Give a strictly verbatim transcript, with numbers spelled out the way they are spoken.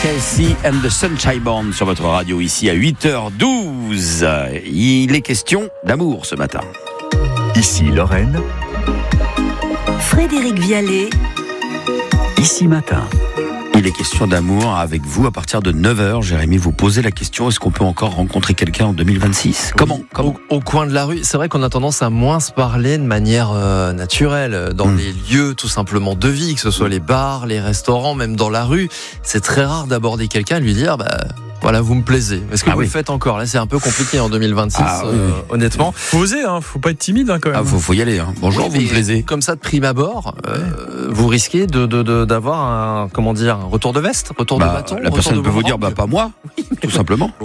Kelsey and the Sunshine Band sur votre radio ici à huit heures douze. Il est question d'amour ce matin. Ici Lorraine. Frédéric Vialet. Ici Matin. Il est question d'amour avec vous à partir de neuf heures. Jérémy, vous posez la question, est-ce qu'on peut encore rencontrer quelqu'un en deux mille vingt-six ? Comment, Comment au, au coin de la rue, c'est vrai qu'on a tendance à moins se parler de manière euh, naturelle, dans mmh. les lieux tout simplement de vie, que ce soit les bars, les restaurants, même dans la rue. C'est très rare d'aborder quelqu'un et lui dire... bah voilà, vous me plaisez. Est-ce que ah vous oui. le faites encore ? Là, c'est un peu compliqué en deux mille vingt-six, ah, oui, oui. Euh, honnêtement. Faut oser, hein, faut pas être timide hein, quand même. Ah, faut, faut y aller. Hein. Bonjour, oui, vous me plaisez. Comme ça, de prime abord, euh, ouais. vous risquez de, de, de, d'avoir un, comment dire, un retour de veste, retour bah, de bâton. La personne peut vous dire, bah pas moi, tout simplement.